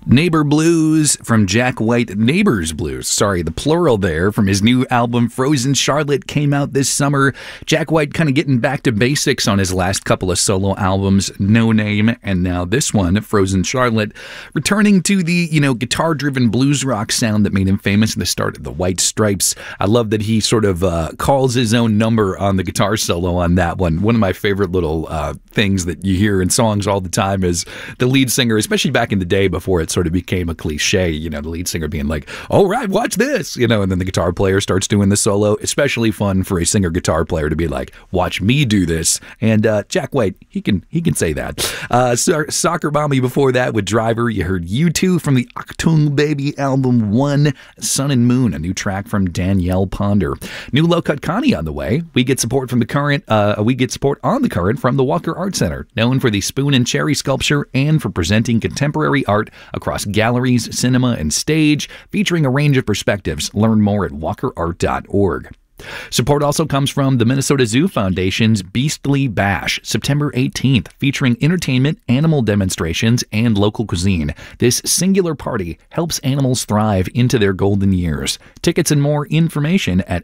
Neighbor Blues from Jack White. Neighbors Blues, sorry, the plural there, from his new album Frozen Charlotte, came out this summer. Jack White kind of getting back to basics on his last couple of solo albums, No Name, and now this one, Frozen Charlotte, returning to the, guitar-driven blues rock sound that made him famous at the start of the White Stripes. I love that he sort of calls his own number on the guitar solo on that one. One of my favorite little things that you hear in songs all the time is the lead singer, especially back in the day before it sort of became a cliche, the lead singer being like, all right, watch this, and then the guitar player starts doing the solo. Especially fun for a singer guitar player to be like, watch me do this. And Jack White, he can say that. Soccer Mommy before that with Driver. You heard U2 from the Achtung Baby album One, Sun and Moon, a new track from Danielle Ponder. New Low Cut Connie on the way. We get support on the Current from the Walker Art Center, known for the Spoon and Cherry sculpture and for presenting contemporary art across galleries, cinema, and stage, featuring a range of perspectives. Learn more at walkerart.org. Support also comes from the Minnesota Zoo Foundation's Beastly Bash, September 18th, featuring entertainment, animal demonstrations, and local cuisine. This singular party helps animals thrive into their golden years. Tickets and more information at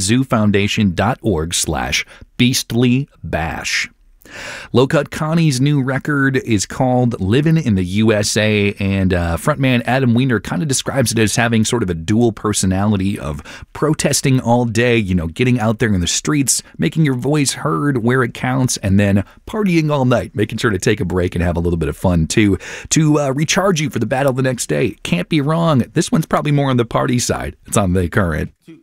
mnzoofoundation.org/beastlybash. Low Cut Connie's new record is called Livin' in the USA, and frontman Adam Weiner kind of describes it as having sort of a dual personality of protesting all day, getting out there in the streets, making your voice heard where it counts, and then partying all night, making sure to take a break and have a little bit of fun too, to recharge you for the battle the next day. Can't be wrong. This one's probably more on the party side. It's on The Current.